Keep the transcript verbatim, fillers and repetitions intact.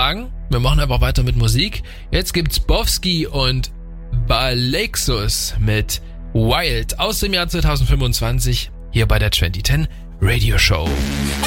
sagen, wir machen einfach weiter mit Musik. Jetzt gibt's Bofsky und Balexus mit Wild aus dem Jahr zwanzig fünfundzwanzig hier bei der zwanzig zehn Radio Show.